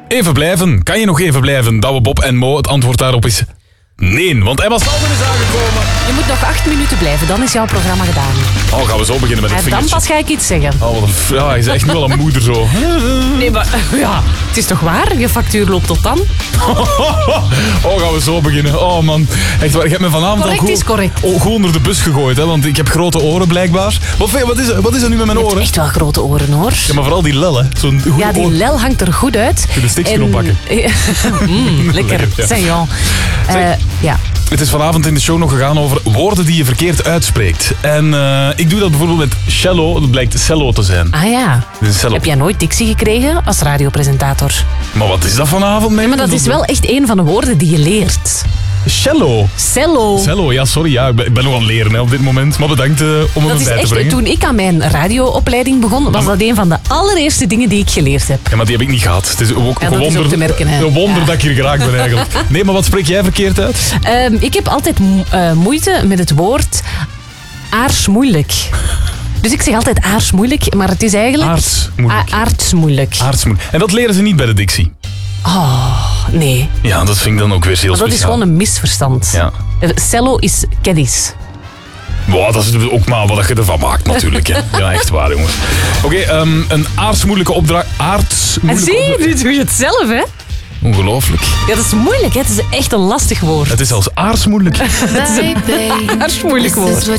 Even blijven. Kan je nog even blijven? Douwe Bob en Mo. Het antwoord daarop is nee, want Emma Stalden is aangekomen. Je moet nog 8 minuten blijven, dan is jouw programma gedaan. Oh, gaan we zo beginnen met het En dan vingertje. pas ga ik iets zeggen. Oh, wat een... Ja, hij is echt nu al een moeder zo. Nee, maar ja, het is toch waar? Je factuur loopt tot dan. Oh, gaan we zo beginnen. Oh man, echt waar. Ik heb me vanavond Correct al is correct. gewoon onder de bus gegooid, hè, want ik heb grote oren blijkbaar. Wat is er nu met mijn Je hebt oren? echt wel grote oren, hoor. Ja, maar vooral die lel, hè. Zo'n goede Ja, die oor. lel hangt er goed uit. Kun je een stiksje oppakken? Lekker. Lekker, ja. Saillant. Zeg. Ja. Het is vanavond in de show nog gegaan over woorden die je verkeerd uitspreekt. En ik doe dat bijvoorbeeld met cello. Dat blijkt cello te zijn. Ah ja. Dit is cello. Heb jij nooit dictie gekregen als radiopresentator? Maar wat is dat vanavond? Nee, maar dat is wel echt een van de woorden die je leert. Cello. Cello. Cello, ja, sorry. Ja, ik ben nog aan het leren hè, op dit moment. Maar bedankt om Dat me is bij te echt, brengen. toen ik aan mijn radioopleiding begon, was dat een van de allereerste dingen die ik geleerd heb. Ja, maar die heb ik niet gehad. Het is ook Ja, dat is ook te merken, hè. een wonder Ja. dat ik hier geraakt ben eigenlijk. Nee, maar wat spreek jij verkeerd uit? Ik heb altijd moeite met het woord aarsmoeilijk. Dus ik zeg altijd aarsmoeilijk, maar het is eigenlijk... Aardsmoeilijk. Aardsmoeilijk. Aardsmoeilijk. En dat leren ze niet bij de dictie. Nee, Ja, dat vind ik dan ook weer heel maar dat is speciaal. gewoon een misverstand. Ja. Cello is keddies. Wow, dat is ook maar wat je ervan maakt natuurlijk. Hè. Ja, echt waar, jongens. Oké, een aardsmoeilijke opdracht. En zie je, nu doe je het zelf, hè? Ongelooflijk. Ja, dat is moeilijk, hè? Het is echt een lastig woord. Het is zelfs aardsmoeilijk. Het is een aarsmoeilijk woord.